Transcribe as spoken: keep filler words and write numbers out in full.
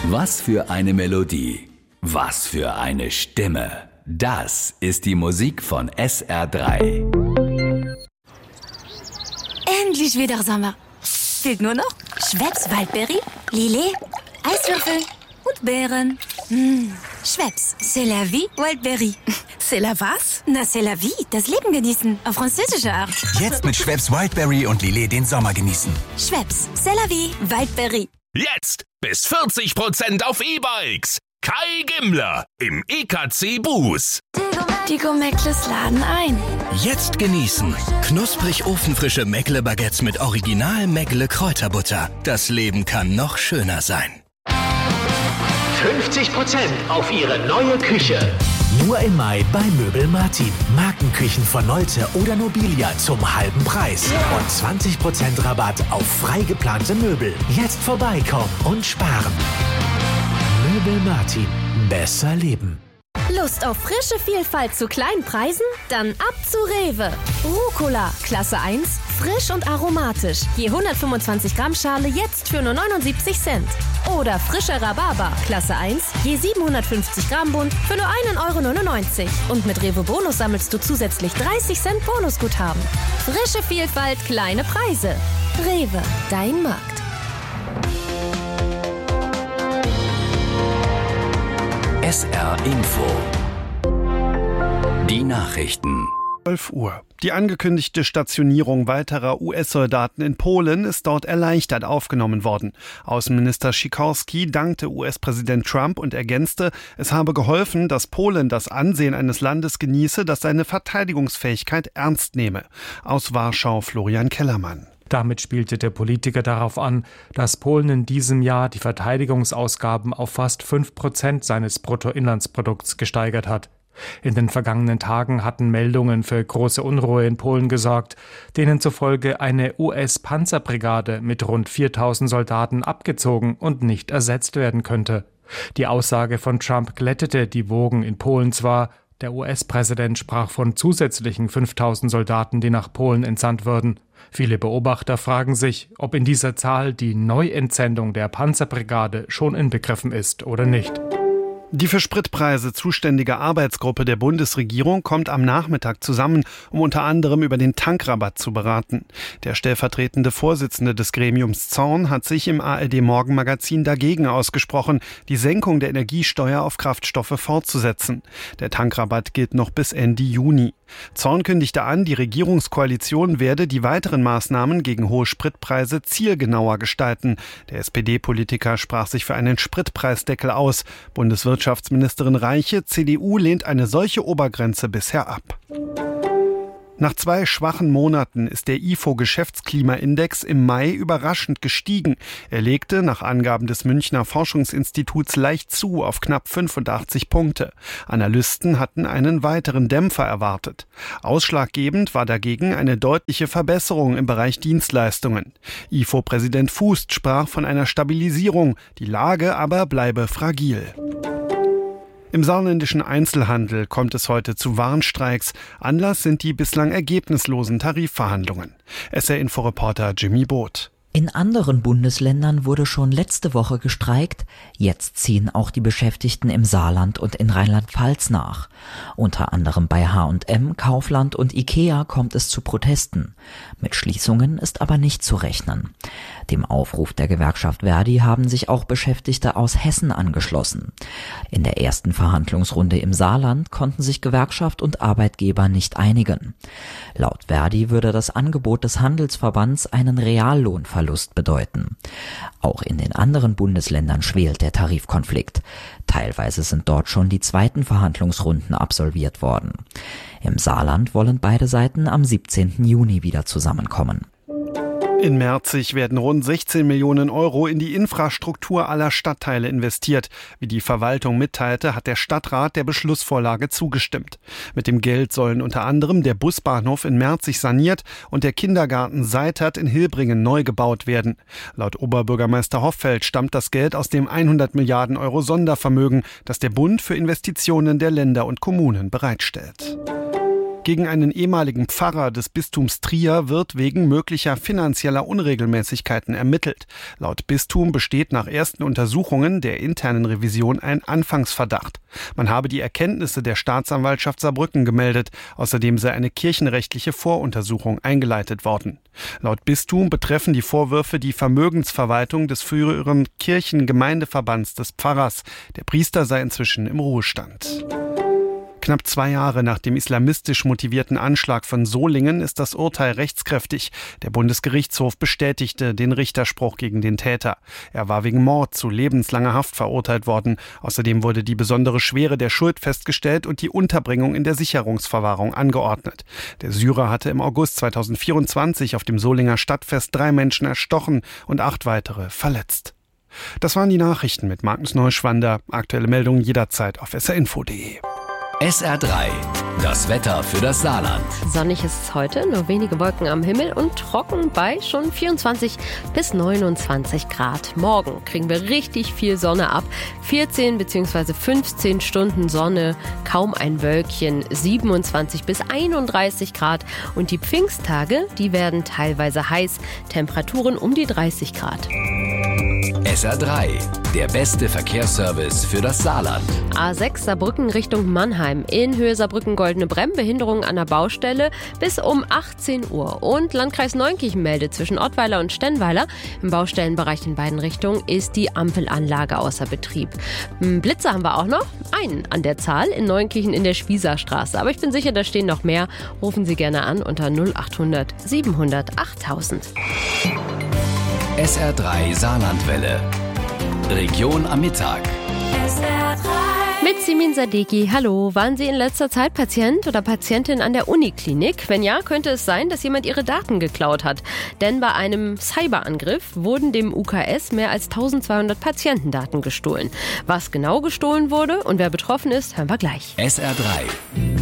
Was für eine Melodie, was für eine Stimme. Das ist die Musik von S R drei. Endlich wieder Sommer. Fehlt nur noch Schweppes Waldbeere, Lillet, Eiswürfel und Beeren. Mmh. Schweppes, c'est la vie, Waldbeere. C'est la was? Na, c'est la vie, das Leben genießen, auf französische Art. Jetzt mit Schweppes Wildberry und Lillet den Sommer genießen. Schweppes, c'est la vie, Waldbeere. Jetzt bis vierzig Prozent auf E-Bikes. Kai Gimmler im E K C Bus. Die Gomeckles laden ein. Jetzt genießen. Knusprig ofenfrische Meckle-Baguettes mit Original Meckle-Kräuterbutter. Das Leben kann noch schöner sein. fünfzig Prozent auf Ihre neue Küche. Nur im Mai bei Möbel Martin. Markenküchen von Nolte oder Nobilia zum halben Preis. Und zwanzig Prozent Rabatt auf frei geplante Möbel. Jetzt vorbeikommen und sparen. Möbel Martin. Besser leben. Lust auf frische Vielfalt zu kleinen Preisen? Dann ab zu Rewe. Rucola, Klasse eins, frisch und aromatisch. Je hundertfünfundzwanzig Gramm Schale jetzt für nur neunundsiebzig Cent. Oder frischer Rhabarber, Klasse eins, je siebenhundertfünfzig Gramm Bund für nur ein Euro neunundneunzig. Und mit Rewe Bonus sammelst du zusätzlich dreißig Cent Bonusguthaben. Frische Vielfalt, kleine Preise. Rewe, dein Markt. S R Info. Die Nachrichten. zwölf Uhr. Die angekündigte Stationierung weiterer U S-Soldaten in Polen ist dort erleichtert aufgenommen worden. Außenminister Sikorski dankte U S-Präsident Trump und ergänzte, es habe geholfen, dass Polen das Ansehen eines Landes genieße, das seine Verteidigungsfähigkeit ernst nehme. Aus Warschau Florian Kellermann. Damit spielte der Politiker darauf an, dass Polen in diesem Jahr die Verteidigungsausgaben auf fast fünf Prozent seines Bruttoinlandsprodukts gesteigert hat. In den vergangenen Tagen hatten Meldungen für große Unruhe in Polen gesorgt, denen zufolge eine U S-Panzerbrigade mit rund viertausend Soldaten abgezogen und nicht ersetzt werden könnte. Die Aussage von Trump glättete die Wogen in Polen zwar, der U S-Präsident sprach von zusätzlichen fünftausend Soldaten, die nach Polen entsandt würden. Viele Beobachter fragen sich, ob in dieser Zahl die Neuentsendung der Panzerbrigade schon inbegriffen ist oder nicht. Die für Spritpreise zuständige Arbeitsgruppe der Bundesregierung kommt am Nachmittag zusammen, um unter anderem über den Tankrabatt zu beraten. Der stellvertretende Vorsitzende des Gremiums Zorn hat sich im A R D-Morgenmagazin dagegen ausgesprochen, die Senkung der Energiesteuer auf Kraftstoffe fortzusetzen. Der Tankrabatt gilt noch bis Ende Juni. Zorn kündigte an, die Regierungskoalition werde die weiteren Maßnahmen gegen hohe Spritpreise zielgenauer gestalten. Der S P D-Politiker sprach sich für einen Spritpreisdeckel aus. Bundeswirtschaftsministerin Reiche, C D U, lehnt eine solche Obergrenze bisher ab. Nach zwei schwachen Monaten ist der I F O-Geschäftsklimaindex im Mai überraschend gestiegen. Er legte nach Angaben des Münchner Forschungsinstituts leicht zu auf knapp fünfundachtzig Punkte. Analysten hatten einen weiteren Dämpfer erwartet. Ausschlaggebend war dagegen eine deutliche Verbesserung im Bereich Dienstleistungen. I F O-Präsident Fußt sprach von einer Stabilisierung, die Lage aber bleibe fragil. Im saarländischen Einzelhandel kommt es heute zu Warnstreiks. Anlass sind die bislang ergebnislosen Tarifverhandlungen. S R-Inforeporter Jimmy Both. In anderen Bundesländern wurde schon letzte Woche gestreikt. Jetzt ziehen auch die Beschäftigten im Saarland und in Rheinland-Pfalz nach. Unter anderem bei H und M, Kaufland und Ikea kommt es zu Protesten. Mit Schließungen ist aber nicht zu rechnen. Dem Aufruf der Gewerkschaft Verdi haben sich auch Beschäftigte aus Hessen angeschlossen. In der ersten Verhandlungsrunde im Saarland konnten sich Gewerkschaft und Arbeitgeber nicht einigen. Laut Verdi würde das Angebot des Handelsverbands einen Reallohnverlust bedeuten. Auch in den anderen Bundesländern schwelt der Tarifkonflikt. Teilweise sind dort schon die zweiten Verhandlungsrunden absolviert worden. Im Saarland wollen beide Seiten am siebzehnten Juni wieder zusammenkommen. In Merzig werden rund sechzehn Millionen Euro in die Infrastruktur aller Stadtteile investiert. Wie die Verwaltung mitteilte, hat der Stadtrat der Beschlussvorlage zugestimmt. Mit dem Geld sollen unter anderem der Busbahnhof in Merzig saniert und der Kindergarten Seitert in Hilbringen neu gebaut werden. Laut Oberbürgermeister Hoffeld stammt das Geld aus dem hundert Milliarden Euro Sondervermögen, das der Bund für Investitionen der Länder und Kommunen bereitstellt. Gegen einen ehemaligen Pfarrer des Bistums Trier wird wegen möglicher finanzieller Unregelmäßigkeiten ermittelt. Laut Bistum besteht nach ersten Untersuchungen der internen Revision ein Anfangsverdacht. Man habe die Erkenntnisse der Staatsanwaltschaft Saarbrücken gemeldet. Außerdem sei eine kirchenrechtliche Voruntersuchung eingeleitet worden. Laut Bistum betreffen die Vorwürfe die Vermögensverwaltung des früheren Kirchengemeindeverbands des Pfarrers. Der Priester sei inzwischen im Ruhestand. Knapp zwei Jahre nach dem islamistisch motivierten Anschlag von Solingen ist das Urteil rechtskräftig. Der Bundesgerichtshof bestätigte den Richterspruch gegen den Täter. Er war wegen Mord zu lebenslanger Haft verurteilt worden. Außerdem wurde die besondere Schwere der Schuld festgestellt und die Unterbringung in der Sicherungsverwahrung angeordnet. Der Syrer hatte im August zweitausendvierundzwanzig auf dem Solinger Stadtfest drei Menschen erstochen und acht weitere verletzt. Das waren die Nachrichten mit Magnus Neuschwander. Aktuelle Meldungen jederzeit auf s r info punkt d e. S R drei, das Wetter für das Saarland. Sonnig ist es heute, nur wenige Wolken am Himmel und trocken bei schon vierundzwanzig bis neunundzwanzig Grad. Morgen kriegen wir richtig viel Sonne ab. vierzehn bzw. fünfzehn Stunden Sonne, kaum ein Wölkchen, siebenundzwanzig bis einunddreißig Grad. Und die Pfingsttage, die werden teilweise heiß, Temperaturen um die dreißig Grad. S R drei, der beste Verkehrsservice für das Saarland. A sechs Saarbrücken Richtung Mannheim. In Höhe Saarbrücken-Goldene Bremm, Behinderung an der Baustelle bis um achtzehn Uhr. Und Landkreis Neunkirchen meldet zwischen Ottweiler und Stennweiler im Baustellenbereich in beiden Richtungen ist die Ampelanlage außer Betrieb. Blitze haben wir auch noch, einen an der Zahl in Neunkirchen in der Spießerstraße. Aber ich bin sicher, da stehen noch mehr. Rufen Sie gerne an unter null achthundert siebenhundert achttausend. S R drei Saarlandwelle. Region am Mittag. S R drei. Mit Simin Sadeki. Hallo, waren Sie in letzter Zeit Patient oder Patientin an der Uniklinik? Wenn ja, könnte es sein, dass jemand Ihre Daten geklaut hat. Denn bei einem Cyberangriff wurden dem U K S mehr als eintausendzweihundert Patientendaten gestohlen. Was genau gestohlen wurde und wer betroffen ist, hören wir gleich. S R drei.